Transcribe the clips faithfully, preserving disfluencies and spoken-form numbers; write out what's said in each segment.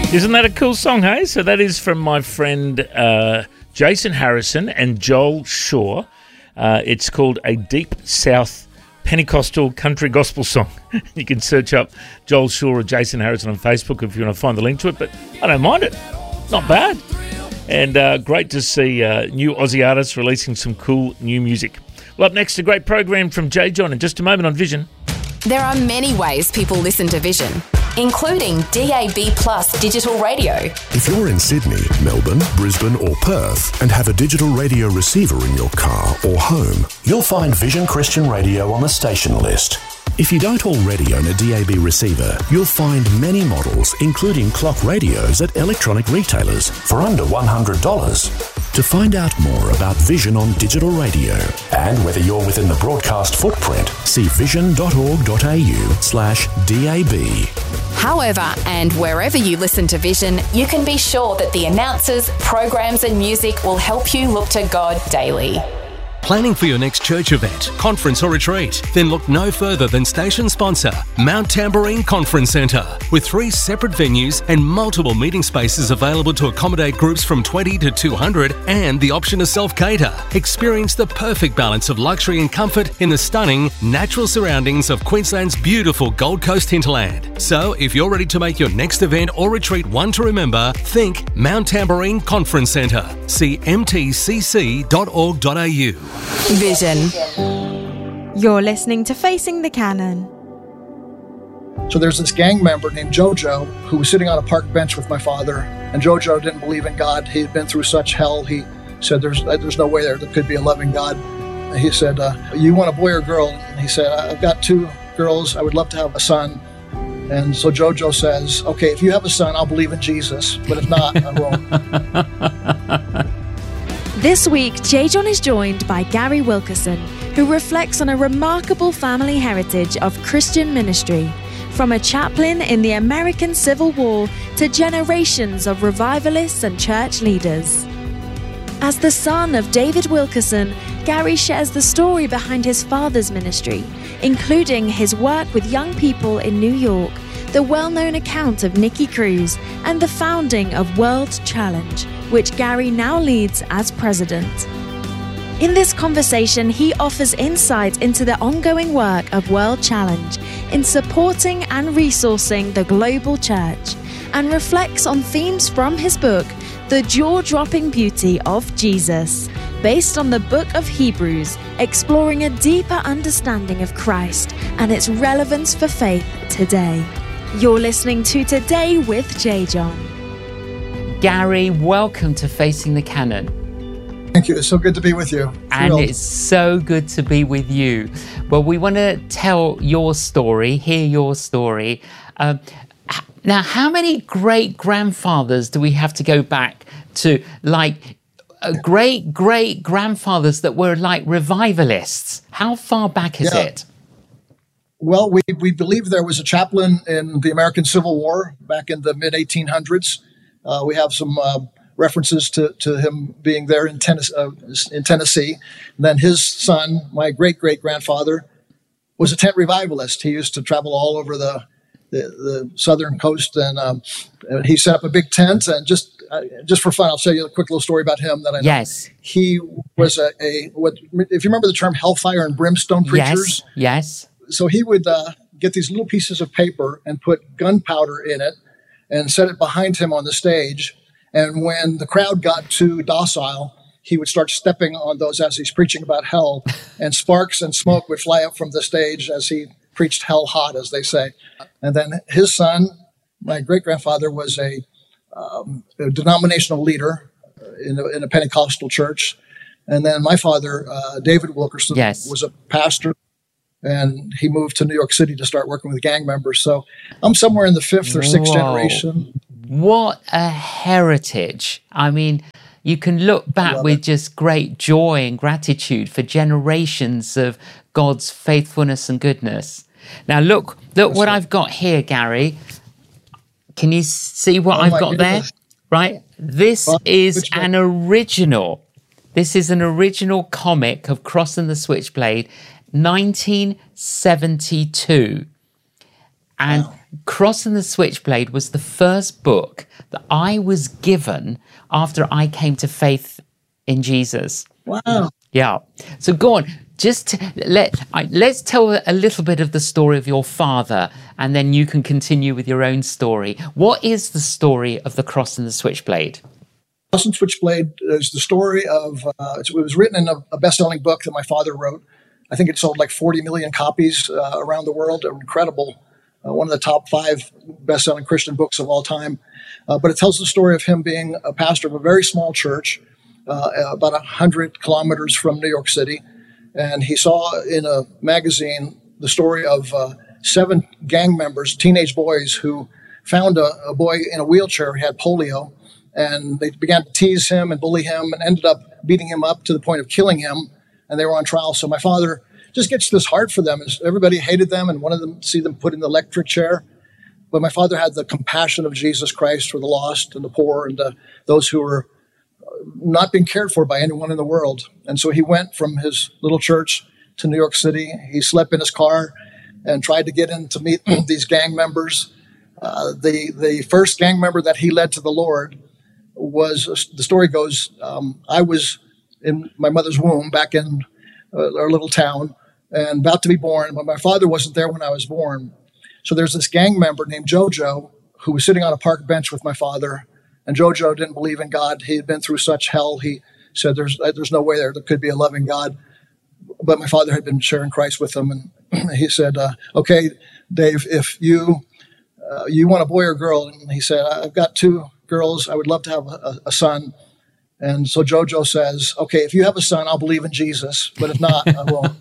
Isn't that a cool song, hey? So that is from my friend uh, Jason Harrison and Joel Shaw. Uh, it's called A Deep South Pentecostal Country Gospel Song. You can search up Joel Shaw or Jason Harrison on Facebook if you want to find the link to it, but I don't mind it. Not bad. And uh, great to see uh, new Aussie artists releasing some cool new music. Well, up next, a great program from J. John in just a moment on Vision. There are many ways people listen to Vision, including D A B plus digital radio. If you're in Sydney, Melbourne, Brisbane or Perth and have a digital radio receiver in your car or home, you'll find Vision Christian Radio on the station list. If you don't already own a D A B receiver, you'll find many models, including clock radios at electronic retailers for under one hundred dollars. To find out more about Vision on digital radio and whether you're within the broadcast footprint, see vision.org.au slash DAB. However, and wherever you listen to Vision, you can be sure that the announcers, programs and music will help you look to God daily. Planning for your next church event, conference or retreat? Then look no further than station sponsor, Mount Tambourine Conference Centre. With three separate venues and multiple meeting spaces available to accommodate groups from twenty to two hundred and the option to self-cater. Experience the perfect balance of luxury and comfort in the stunning, natural surroundings of Queensland's beautiful Gold Coast hinterland. So, if you're ready to make your next event or retreat one to remember, think Mount Tambourine Conference Centre. See m t c c dot org dot a u. Vision. You're listening to Facing the Canon. So there's this gang member named Jojo who was sitting on a park bench with my father, and Jojo didn't believe in God. He had been through such hell. He said there's there's no way there, there could be a loving God. He said, uh, you want a boy or girl? And he said, I've got two girls. I would love to have a son. And so Jojo says, okay, if you have a son, I'll believe in Jesus. But if not, I won't. This week, J. John is joined by Gary Wilkerson, who reflects on a remarkable family heritage of Christian ministry, from a chaplain in the American Civil War to generations of revivalists and church leaders. As the son of David Wilkerson, Gary shares the story behind his father's ministry, including his work with young people in New York, the well-known account of Nicky Cruz, and the founding of World Challenge, which Gary now leads as president. In this conversation, he offers insight into the ongoing work of World Challenge in supporting and resourcing the global church, and reflects on themes from his book, The Jaw-Dropping Beauty of Jesus, based on the book of Hebrews, exploring a deeper understanding of Christ and its relevance for faith today. You're listening to Today with J. John. Gary, welcome to Facing the Canon. Thank you. It's so good to be with you. And Thrilled. It's so good to be with you. Well, we want to tell your story, hear your story. Um, now, how many great-grandfathers do we have to go back to, like, uh, great-great-grandfathers that were like revivalists? How far back is yeah. it? Well, we, we believe there was a chaplain in the American Civil War back in the mid eighteen hundreds. Uh, we have some uh, references to, to him being there in, Tennes- uh, in Tennessee. And then his son, my great-great-grandfather, was a tent revivalist. He used to travel all over the the, the southern coast, and um, he set up a big tent. And just uh, just for fun, I'll tell you a quick little story about him that I know. Yes. He was a, a what if you remember the term hellfire and brimstone preachers? Yes, yes. So he would uh, get these little pieces of paper and put gunpowder in it and set it behind him on the stage. And when the crowd got too docile, he would start stepping on those as he's preaching about hell, and sparks and smoke would fly up from the stage as he preached hell hot, as they say. And then his son, my great-grandfather, was a, um, a denominational leader in a, in a Pentecostal church. And then my father, uh, David Wilkerson, yes. was a pastor. And he moved to New York City to start working with gang members. So I'm somewhere in the fifth or sixth Whoa. generation. What a heritage. I mean, you can look back with it. just great joy and gratitude for generations of God's faithfulness and goodness. Now, look, look That's what right. I've got here, Gary. Can you see what Oh, I've my got goodness. there? Right? This Well, is which one? an original. This is an original comic of Crossing the Switchblade, nineteen seventy-two. And Wow. Crossing the Switchblade was the first book that I was given after I came to faith in Jesus. Wow. Yeah. So go on. Just let I, let's tell a little bit of the story of your father, and then you can continue with your own story. What is the story of the Cross and the Switchblade? Cross and Switchblade is the story of, uh, it was written in a, a best-selling book that my father wrote. I think it sold like forty million copies uh, around the world. Incredible. Uh, one of the top five best-selling Christian books of all time. Uh, but it tells the story of him being a pastor of a very small church, uh, about one hundred kilometers from New York City. And he saw in a magazine the story of uh, seven gang members, teenage boys, who found a, a boy in a wheelchair who had polio. And they began to tease him and bully him and ended up beating him up to the point of killing him. And they were on trial. So my father just gets this heart for them. Everybody hated them and wanted them to see them put in the electric chair. But my father had the compassion of Jesus Christ for the lost and the poor and the, those who were not being cared for by anyone in the world. And so he went from his little church to New York City. He slept in his car and tried to get in to meet these gang members. Uh, the, the first gang member that he led to the Lord was, the story goes, um, I was in my mother's womb back in uh, our little town and about to be born, but my father wasn't there when I was born. So there's this gang member named Jojo who was sitting on a park bench with my father. And Jojo didn't believe in God. He had been through such hell. He said, there's there's no way there, there could be a loving God. But my father had been sharing Christ with him. And he said, uh, okay, Dave, if you uh, you want a boy or girl? And he said, I've got two girls. I would love to have a, a son. And so Jojo says, okay, if you have a son, I'll believe in Jesus. But if not, I won't.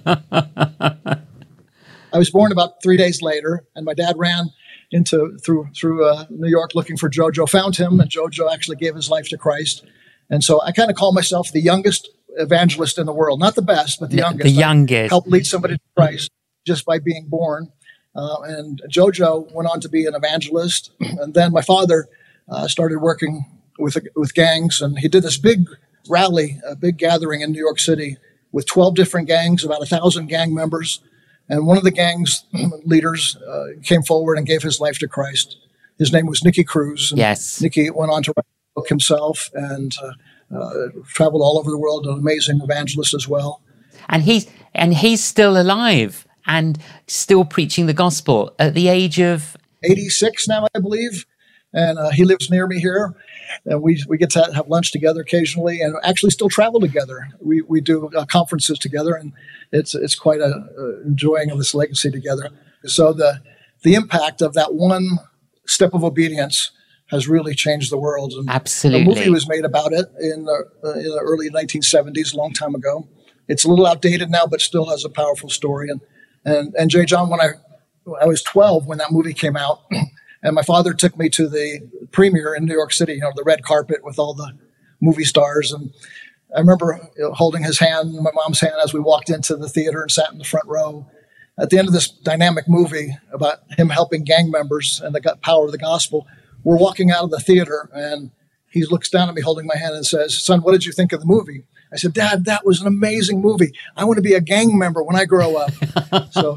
I was born about three days later, and my dad ran into through through uh, New York looking for Jojo, found him, and Jojo actually gave his life to Christ. And so I kind of call myself the youngest evangelist in the world. Not the best, but the youngest. The youngest. I helped lead somebody to Christ just by being born. Uh, and Jojo went on to be an evangelist. And then my father uh, started working with with gangs, and he did this big rally, a big gathering in New York City with twelve different gangs, about a thousand gang members. And one of the gang's leaders uh, came forward and gave his life to Christ. His name was Nicky Cruz. And yes. Nicky went on to write a book himself and uh, uh, traveled all over the world, an amazing evangelist as well. And he's, and he's still alive and still preaching the gospel at the age of eighty-six now, I believe. And uh, he lives near me here. And we we get to have lunch together occasionally and actually still travel together. We we do uh, conferences together, and it's it's quite a, a enjoying of this legacy together. So the the impact of that one step of obedience has really changed the world. And absolutely. A movie was made about it in the, uh, in the early nineteen seventies, a long time ago. It's a little outdated now, but still has a powerful story. And and and Jay John, when I I was twelve when that movie came out. And my father took me to the premiere in New York City, you know, the red carpet with all the movie stars. And I remember you know, holding his hand, my mom's hand, as we walked into the theater and sat in the front row. At the end of this dynamic movie about him helping gang members and the power of the gospel, we're walking out of the theater, and he looks down at me holding my hand and says, son, what did you think of the movie? I said, Dad, that was an amazing movie. I want to be a gang member when I grow up. So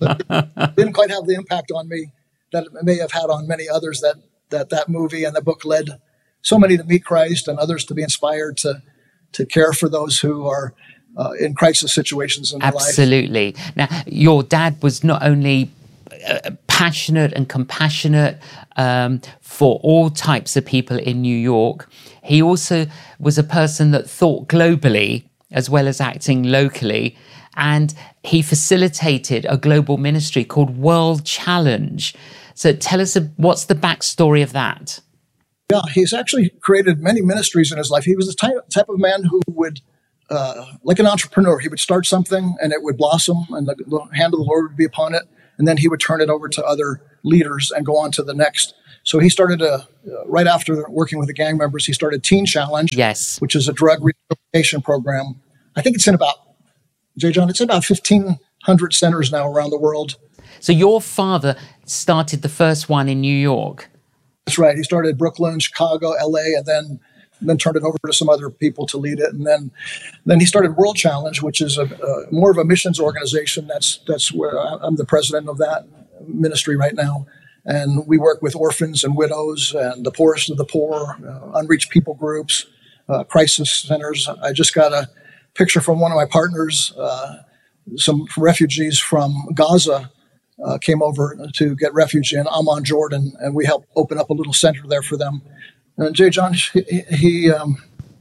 it didn't quite have the impact on me that it may have had on many others, that that that movie and the book led so many to meet Christ and others to be inspired to to care for those who are uh, in crisis situations in their life. Absolutely. Now, your dad was not only uh, passionate and compassionate um, for all types of people in New York, he also was a person that thought globally as well as acting locally. And he facilitated a global ministry called World Challenge. So tell us, what's the backstory of that? Yeah, he's actually created many ministries in his life. He was the type, type of man who would, uh, like an entrepreneur, he would start something and it would blossom and the, the hand of the Lord would be upon it. And then he would turn it over to other leaders and go on to the next. So he started, a, uh, right after working with the gang members, he started Teen Challenge, yes, which is a drug rehabilitation program. I think it's in about, Jay John, it's in about fifteen hundred centers now around the world. So your father started the first one in New York. That's right. He started Brooklyn, Chicago, L A, and then then turned it over to some other people to lead it. And then then he started World Challenge, which is a, a more of a missions organization. That's that's where I'm the president of that ministry right now. And we work with orphans and widows and the poorest of the poor, uh, unreached people groups, uh, crisis centers. I just got a picture from one of my partners. Uh, some refugees from Gaza uh, came over to get refuge in Amman, Jordan, and we helped open up a little center there for them. And J. John, he he, um,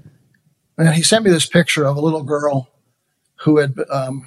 he sent me this picture of a little girl who had um,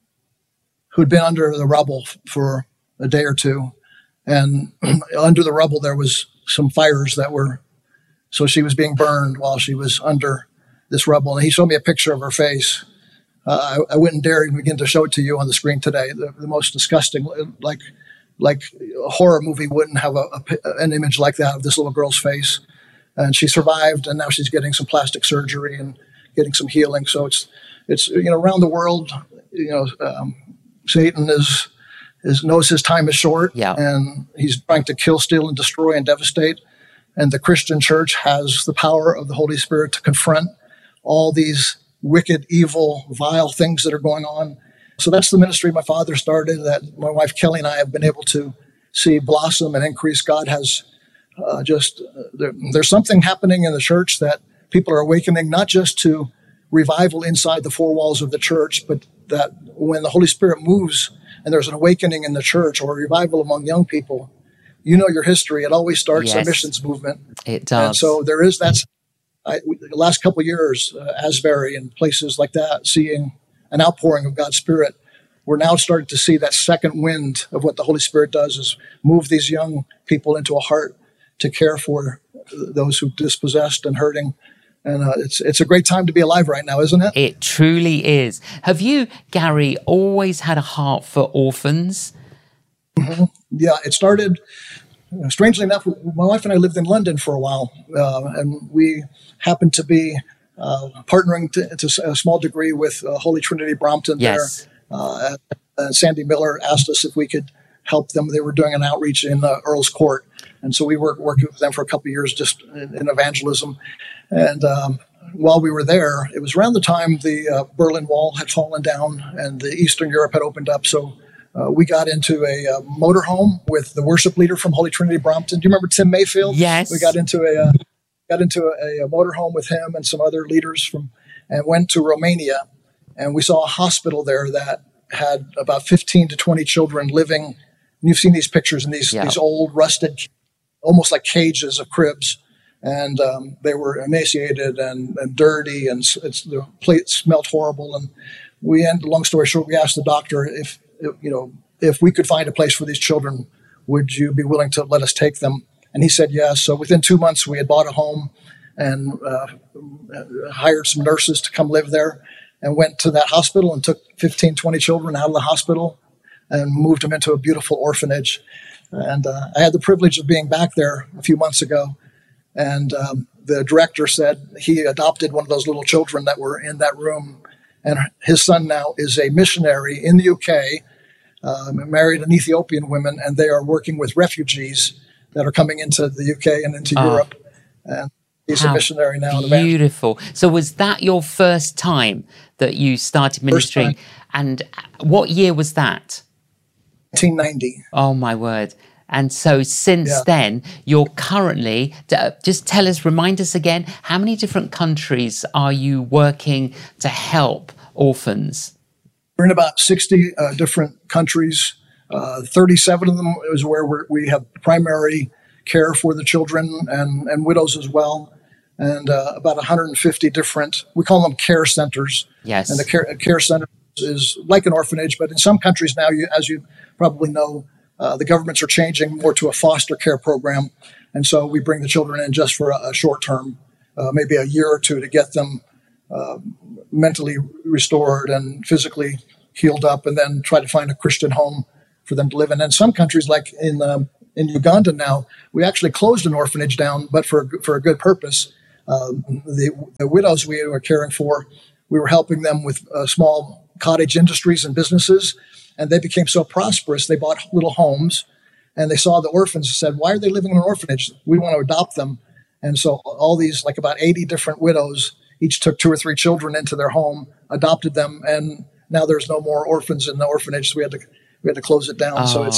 who had been under the rubble for a day or two. And under the rubble, there was some fires that were, so she was being burned while she was under this rubble. And he showed me a picture of her face. Uh, I, I wouldn't dare even begin to show it to you on the screen today. The, the most disgusting, like like a horror movie wouldn't have a, a, an image like that of this little girl's face. And she survived, and now she's getting some plastic surgery and getting some healing. So it's, it's you know, around the world, you know, um, Satan is... Is, knows his time is short, yeah. and he's trying to kill, steal, and destroy and devastate. And the Christian church has the power of the Holy Spirit to confront all these wicked, evil, vile things that are going on. So that's the ministry my father started that my wife Kelly and I have been able to see blossom and increase. God has uh, just, uh, there, there's something happening in the church that people are awakening, not just to revival inside the four walls of the church, but that when the Holy Spirit moves and there's an awakening in the church or a revival among young people, you know your history. It always starts yes, a missions movement. It does. And so there is that. I, the last couple of years, uh, Asbury and places like that, seeing an outpouring of God's Spirit, we're now starting to see that second wind of what the Holy Spirit does is move these young people into a heart to care for those who are dispossessed and hurting. And uh, it's it's a great time to be alive right now, isn't it? It truly is. Have you, Gary, always had a heart for orphans? Mm-hmm. Yeah, it started, uh, strangely enough, my wife and I lived in London for a while, uh, and we happened to be uh, partnering to, to a small degree with uh, Holy Trinity Brompton yes. there. Uh, and Sandy Miller asked us if we could help them. They were doing an outreach in uh, Earl's Court. And so we worked, worked with them for a couple of years just in, in evangelism. And um, while we were there, it was around the time the uh, Berlin Wall had fallen down and the Eastern Europe had opened up. So uh, we got into a uh, motorhome with the worship leader from Holy Trinity Brompton. Do you remember Tim Mayfield? Yes. We got into a uh, got into a, a motorhome with him and some other leaders from, and went to Romania. And we saw a hospital there that had about fifteen to twenty children living. And you've seen these pictures in these, yeah. these old rusted, almost like cages of cribs. And um, they were emaciated and, and dirty, and it's, the plate smelled horrible. And we, end, long story short, we asked the doctor if, if, you know, if we could find a place for these children, would you be willing to let us take them? And he said yes. So within two months, we had bought a home and uh, hired some nurses to come live there, and went to that hospital and took fifteen, twenty children out of the hospital and moved them into a beautiful orphanage. And uh, I had the privilege of being back there a few months ago. And um, the director said he adopted one of those little children that were in that room. And his son now is a missionary in the U K, um, married an Ethiopian woman, and they are working with refugees that are coming into the U K and into oh, Europe. And he's a missionary now. Beautiful. So was that your first time that you started ministering? And what year was that? nineteen ninety. Oh, my word. And so since yeah. then, you're currently, just tell us, remind us again, how many different countries are you working to help orphans? We're in about sixty uh, different countries. Uh, thirty-seven of them is where we're, we have primary care for the children and, and widows as well. And uh, about one hundred fifty different, we call them care centers. Yes. And the care, care center is like an orphanage, but in some countries now, you, as you probably know, Uh, the governments are changing more to a foster care program. And so we bring the children in just for a, a short term, uh, maybe a year or two, to get them uh, mentally restored and physically healed up, and then try to find a Christian home for them to live in. And some countries, like in um, in Uganda now, we actually closed an orphanage down, but for, for a good purpose. Uh, the, the widows we were caring for, we were helping them with uh, small cottage industries and businesses. And they became so prosperous, they bought little homes, and they saw the orphans and said, why are they living in an orphanage? We want to adopt them. And so all these, like about eighty different widows, each took two or three children into their home, adopted them, and now there's no more orphans in the orphanage, so we had to we had to close it down. Oh. So it's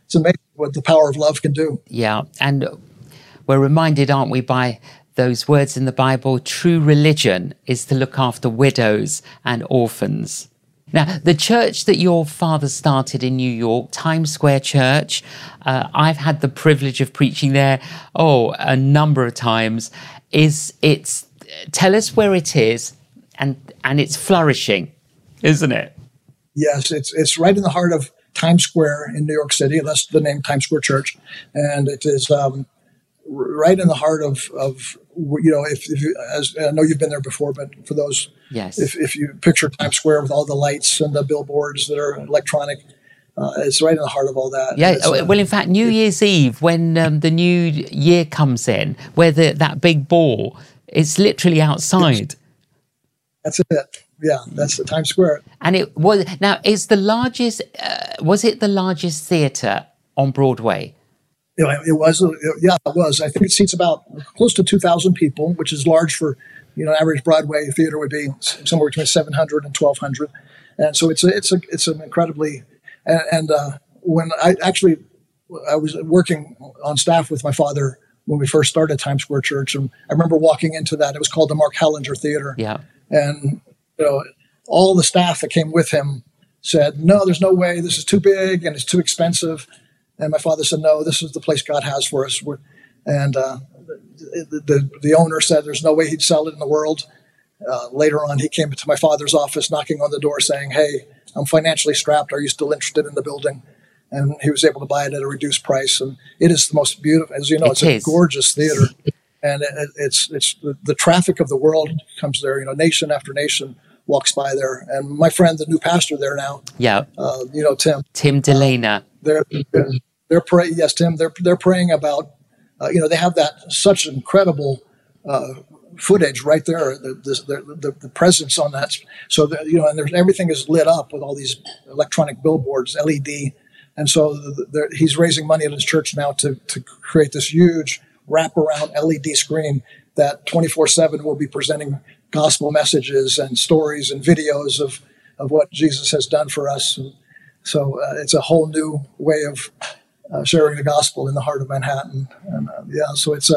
it's amazing what the power of love can do. Yeah, and we're reminded, aren't we, by those words in the Bible, true religion is to look after widows and orphans. Now, the church that your father started in New York, Times Square Church, uh, I've had the privilege of preaching there, oh, a number of times, is it's, tell us where it is, and and it's flourishing, isn't it? Yes, it's it's right in the heart of Times Square in New York City. That's the name, Times Square Church. And it is um, right in the heart of, of you know, if, if you, as I know you've been there before, but for those, yes, if, if you picture Times Square with all the lights and the billboards that are electronic, uh, it's right in the heart of all that. Yeah, uh, well, in fact, New Year's Eve, when um, the new year comes in, where the, that big ball, it's literally outside. That's it. Yeah, that's the Times Square. And it was, now, is the largest, uh, was it the largest theatre on Broadway? You know, it was, yeah, it was. I think it seats about close to two thousand people, which is large for, you know, average Broadway theater would be somewhere between seven hundred and twelve hundred. And so it's a, it's a, it's an incredibly, and, and uh, when I actually, I was working on staff with my father when we first started Times Square Church. And I remember walking into that. It was called the Mark Hellinger Theater. Yeah. And, you know, all the staff that came with him said, no, there's no way. This is too big and it's too expensive. And my father said, no, this is the place God has for us. We're, and uh, the, the the owner said there's no way he'd sell it in the world. Uh, later on, he came to my father's office knocking on the door saying, hey, I'm financially strapped. Are you still interested in the building? And he was able to buy it at a reduced price. And it is the most beautiful, as you know, it it's is. a gorgeous theater. And it, it's it's the, the traffic of the world comes there. You know, nation after nation walks by there. And my friend, the new pastor there now, yeah, uh, you know, Tim. Tim Delena. Uh, they're they're praying. Yes, Tim. They're they're praying about. Uh, you know, they have that such incredible uh, footage right there. The the, the the presence on that. So that, you know, and there's everything is lit up with all these electronic billboards, L E D, and so the, the, he's raising money at his church now to to create this huge wraparound L E D screen that twenty-four seven will be presenting gospel messages and stories and videos of, of what Jesus has done for us. And so uh, it's a whole new way of uh, sharing the gospel in the heart of Manhattan. And uh, yeah, so it's a,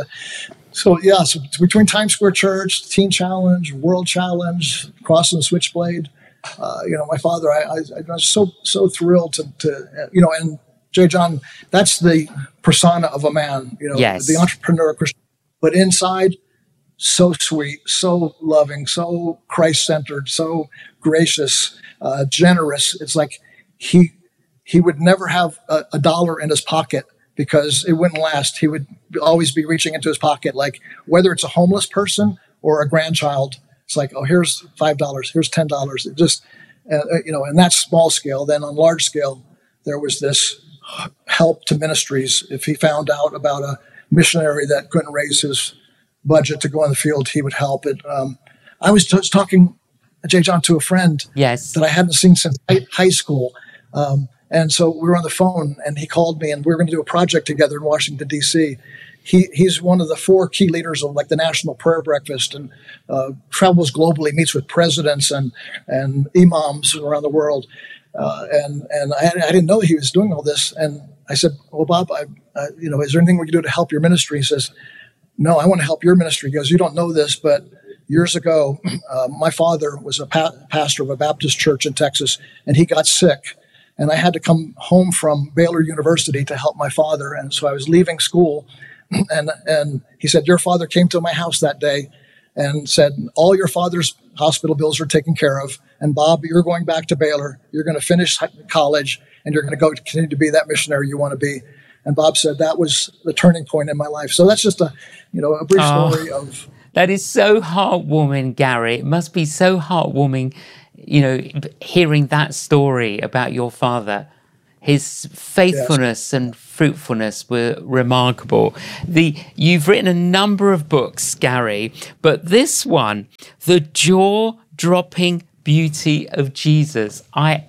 so yeah, so it's between Times Square Church, Teen Challenge, World Challenge, Crossing the Switchblade. Uh, you know, my father, I, I, I was so, so thrilled to, to uh, you know, and J. John, that's the persona of a man, you know, yes. the entrepreneur Christian, but inside, so sweet, so loving, so Christ-centered, so gracious, uh, generous. It's like he he would never have a, a dollar in his pocket because it wouldn't last. He would always be reaching into his pocket, like whether it's a homeless person or a grandchild. It's like, oh, here's five dollars, here's ten dollars. It just, uh, you know, and that's small scale. Then on large scale, there was this help to ministries. If he found out about a missionary that couldn't raise his budget to go on the field, he would help it. Um, I was just talking, J. John, to a friend yes. that I hadn't seen since high school. Um, and so we were on the phone and he called me and we were going to do a project together in Washington, D C. He, he's one of the four key leaders of like the National Prayer Breakfast and uh, travels globally, meets with presidents and, and imams around the world. Uh, and and I, I didn't know he was doing all this. And I said, well, Bob, I, I, you know, is there anything we can do to help your ministry? He says, no, I want to help your ministry. He goes, you don't know this, but years ago, uh, my father was a pa- pastor of a Baptist church in Texas, and he got sick. And I had to come home from Baylor University to help my father. And so I was leaving school, and and he said, your father came to my house that day and said, all your father's hospital bills are taken care of. And Bob, you're going back to Baylor. You're going to finish college, and you're going to go continue to be that missionary you want to be. And Bob said that was the turning point in my life. So that's just a, you know, a brief oh, story of. That is so heartwarming, Gary. It must be so heartwarming, you know, hearing that story about your father. His faithfulness yes. and fruitfulness were remarkable. The you've written a number of books, Gary, but this one, The Jaw-Dropping Beauty of Jesus, I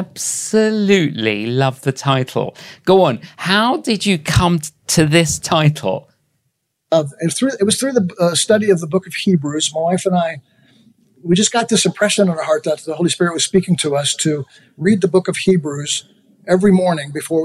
absolutely love the title. Go on. How did you come t- to this title? Uh, it, through, it was through the uh, study of the book of Hebrews. My wife and I, we just got this impression in our heart that the Holy Spirit was speaking to us to read the book of Hebrews every morning before we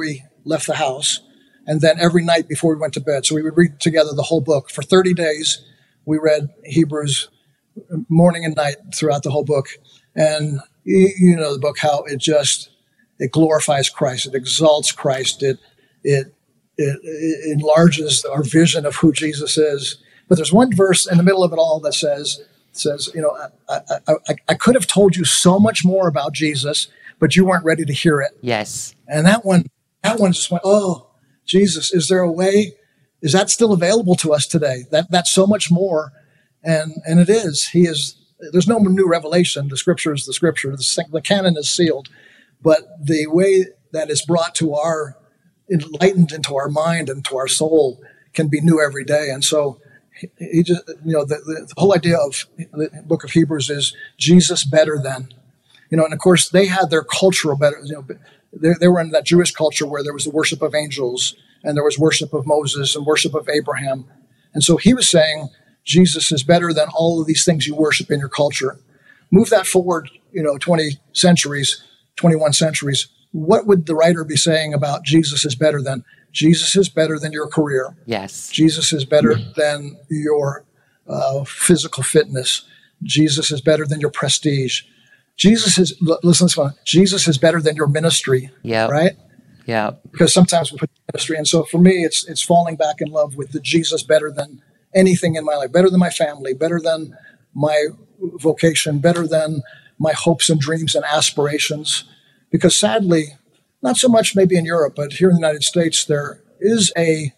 left the house, and then every night before we went to bed. So we would read together the whole book. For thirty days, we read Hebrews morning and night throughout the whole book. And you know the book, how it just, it glorifies Christ. It exalts Christ. It, it, it, it enlarges our vision of who Jesus is. But there's one verse in the middle of it all that says, says, you know, I, I, I, I could have told you so much more about Jesus, but you weren't ready to hear it. Yes. And that one, that one just went, oh, Jesus, is there a way? Is that still available to us today? That that's so much more. And and it is. He is. There's no new revelation. The scripture is the scripture. The, the canon is sealed. But the way that is brought to our, enlightened into our mind and to our soul can be new every day. And so he, he just, you know, the, the, the whole idea of the book of Hebrews is Jesus better than. You know, and of course they had their cultural better, you know, they, they were in that Jewish culture where there was the worship of angels and there was worship of Moses and worship of Abraham. And so he was saying, Jesus is better than all of these things you worship in your culture. Move that forward, you know, twenty centuries, twenty-one centuries. What would the writer be saying about Jesus is better than? Jesus is better than your career. Yes. Jesus is better than your uh, physical fitness. Jesus is better than your prestige. Jesus is, listen, listen, Jesus is better than your ministry. Yeah. Right? Yeah. Because sometimes we put ministry. And so for me, it's it's falling back in love with the Jesus better than anything in my life, better than my family, better than my vocation, better than my hopes and dreams and aspirations. Because sadly, not so much maybe in Europe, but here in the United States, there is a,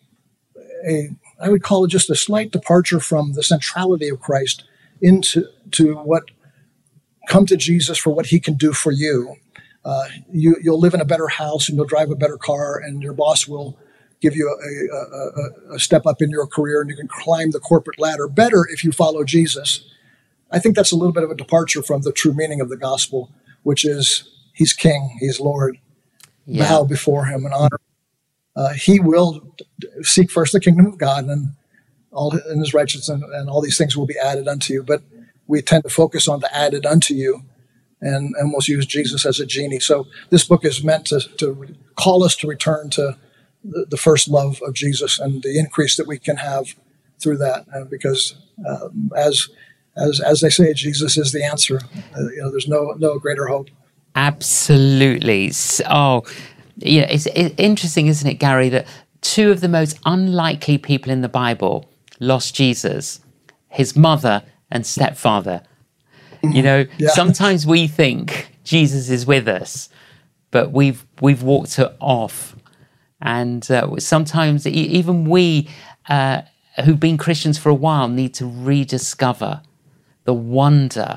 a I would call it just a slight departure from the centrality of Christ into to what, come to Jesus for what he can do for you. Uh, you you'll live in a better house and you'll drive a better car and your boss will give you a, a, a, a step up in your career and you can climb the corporate ladder better if you follow Jesus. I think that's a little bit of a departure from the true meaning of the gospel, which is he's king, he's Lord. Yeah. Bow before him and honor. Uh, he will seek first the kingdom of God and all in his righteousness and, and all these things will be added unto you. But we tend to focus on the added unto you and, and we'll use Jesus as a genie. So this book is meant to, to call us to return to the, the first love of Jesus and the increase that we can have through that. Uh, because uh, as as as they say, Jesus is the answer. Uh, you know, there's no no greater hope. Absolutely. Oh, yeah, it's, it's interesting, isn't it, Gary, that two of the most unlikely people in the Bible lost Jesus, his mother and stepfather. You know, yeah. Sometimes we think Jesus is with us, but we've we've walked it off. And uh, sometimes even we uh, who've been Christians for a while need to rediscover the wonder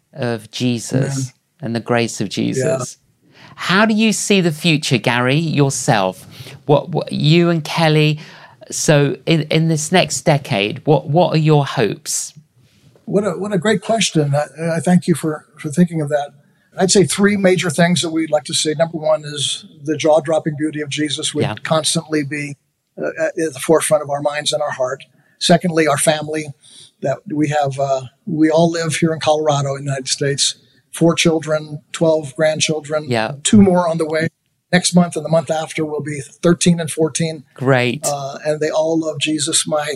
of Jesus yeah. and the grace of Jesus. Yeah. How do you see the future, Gary, yourself? What, what you and Kelly, so in, in this next decade, what, what are your hopes? What a what a great question. I, I thank you for, for thinking of that. I'd say three major things that we'd like to see. Number one is the jaw-dropping beauty of Jesus would yeah. constantly be uh, at the forefront of our minds and our heart. Secondly, our family. That we have, uh, we all live here in Colorado, in the United States. Four children, twelve grandchildren, yeah. two more on the way. Next month and the month after will be thirteen and fourteen. Great. Uh, and they all love Jesus. My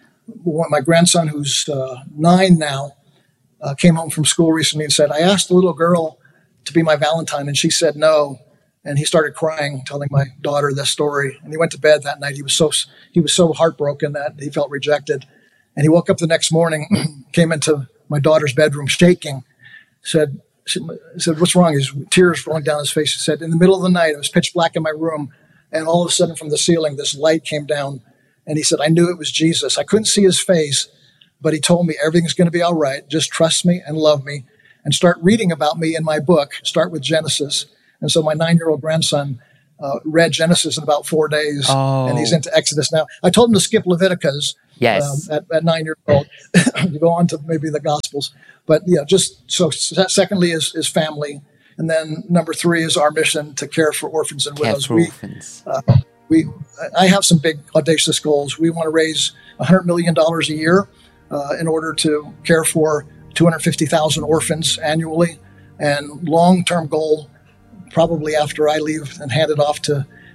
my grandson, who's uh, nine now, uh, came home from school recently and said, I asked a little girl to be my Valentine, and she said no. And he started crying, telling my daughter this story. And he went to bed that night. He was so he was so heartbroken that he felt rejected. And he woke up the next morning, came into my daughter's bedroom shaking, said, said, what's wrong? His tears rolling down his face. He said, in the middle of the night, it was pitch black in my room. And all of a sudden from the ceiling, this light came down. And he said, I knew it was Jesus. I couldn't see his face, but he told me everything's going to be all right. Just trust me and love me and start reading about me in my book. Start with Genesis. And so my nine-year-old grandson uh, read Genesis in about four days, oh. and he's into Exodus now. I told him to skip Leviticus yes. um, at, at nine years old to go on to maybe the Gospels. But yeah, just so secondly is, is family. And then number three is our mission to care for orphans and widows. Care for orphans. We, uh, we, I have some big audacious goals. We want to raise one hundred million dollars a year uh, in order to care for two hundred fifty thousand orphans annually. And long-term goal, probably after I leave and hand it off to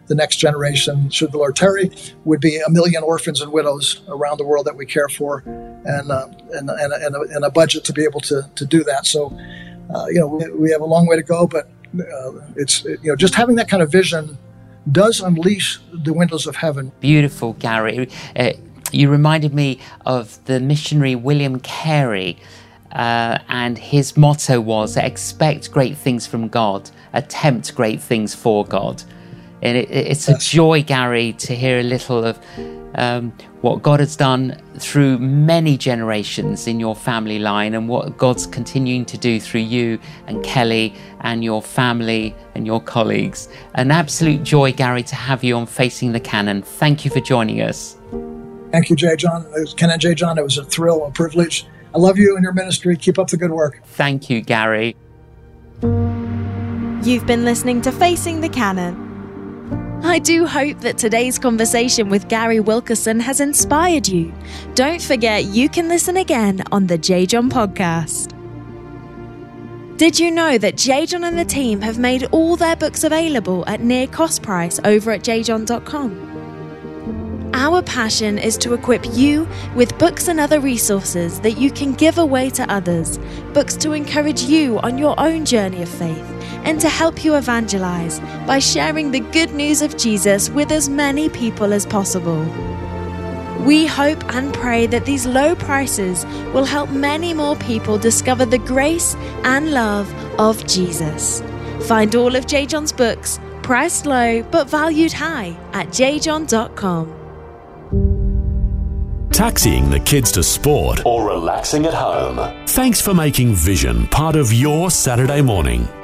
the next generation, should the Lord tarry, would be a million orphans and widows around the world that we care for, and uh, and, and, and, a, and a budget to be able to, to do that. So, uh, you know, we, we have a long way to go, but uh, it's, you know, just having that kind of vision does unleash the windows of heaven. Beautiful, Gary. Uh, you reminded me of the missionary William Carey, uh, and his motto was, expect great things from God, attempt great things for God. And it, it's a yes. joy, Gary, to hear a little of um, what God has done through many generations in your family line, and what God's continuing to do through you and Kelly and your family and your colleagues. An absolute joy, Gary, to have you on Facing the Canon. Thank you for joining us. Thank you, J. John. It was Ken and J. John. It was a thrill, a privilege. I love you and your ministry. Keep up the good work. Thank you, Gary. You've been listening to Facing the Canon. I do hope that today's conversation with Gary Wilkerson has inspired you. Don't forget you can listen again on the J. John podcast. Did you know that J. John and the team have made all their books available at near cost price over at j john dot com? Our passion is to equip you with books and other resources that you can give away to others, books to encourage you on your own journey of faith, and to help you evangelize by sharing the good news of Jesus with as many people as possible. We hope and pray that these low prices will help many more people discover the grace and love of Jesus. Find all of J. John's books, priced low but valued high, at j john dot com. Taxiing the kids to sport or relaxing at home. Thanks for making Vision part of your Saturday morning.